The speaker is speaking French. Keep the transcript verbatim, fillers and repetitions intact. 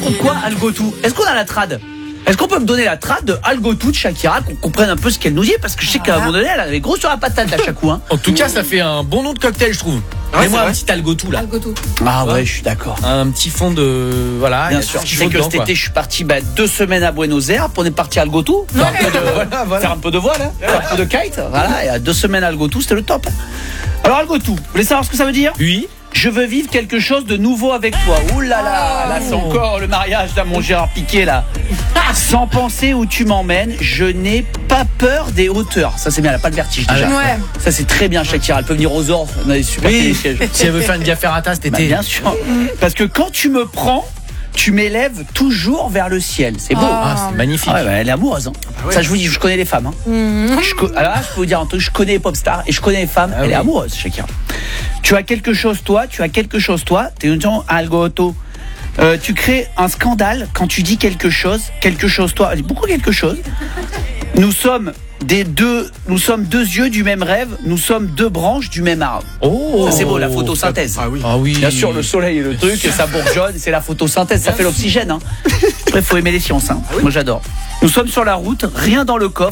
raconte quoi, Algotou? Est-ce qu'on a la trad? Est-ce qu'on peut me donner la trad de Algotou de Shakira, qu'on comprenne un peu ce qu'elle nous dit? Parce que je sais qu'à un moment donné, elle avait gros sur la patate à chaque coup. Hein. En tout cas, ça fait un bon nom de cocktail, je trouve. Ouais, Mets-moi c'est un vrai. petit Algotou là. Algotou. Ah ouais, je suis d'accord. Un petit fond de. Voilà. Bien sûr, tu tu sais que cet été, je suis parti bah, deux semaines à Buenos Aires, on est parti à Algotou, faire, un peu de, Voilà, voilà. faire un peu de voile, hein, faire un peu de kite, voilà, et à deux semaines à Algotou, c'était le top. Alors Algotou, vous voulez savoir ce que ça veut dire? Oui. Je veux vivre quelque chose de nouveau avec toi. Ouh là là, là c'est encore le mariage d'un mon Gérard Piqué là. Sans penser où tu m'emmènes, je n'ai pas peur des hauteurs. Ça c'est bien, elle n'a pas de vertige déjà. Ouais. Ça c'est très bien Shakira, elle peut venir aux Orves, on a des super Oui. télésièges. Si elle veut faire une Via Ferrata cet Bah, été. bien sûr. Parce que quand tu me prends, tu m'élèves toujours vers le ciel. C'est beau. Ah, c'est magnifique. Ah ouais, bah, elle est amoureuse. Hein. ouais. Ça, je vous dis, je connais les femmes. Hein. Je, co- alors là, je peux vous dire un truc, je connais les pop stars et je connais les femmes. Ah elle oui. est amoureuse, Shakira. Tu as quelque chose, toi, tu as quelque chose, toi. T'es une gens Algoto. Euh, tu crées un scandale quand tu dis quelque chose. Quelque chose, toi. Elle dit beaucoup quelque chose. Nous sommes des deux, nous sommes deux yeux du même rêve. Nous sommes deux branches du même arbre. Oh. Ça, c'est beau, la photosynthèse. Ah oui. Ah oui. Bien sûr, le soleil et le truc, et ça bourgeonne, c'est la photosynthèse, ça fait l'oxygène. Hein. Après, il faut aimer les sciences. Hein. Moi, j'adore. Nous sommes sur la route, rien dans le coffre.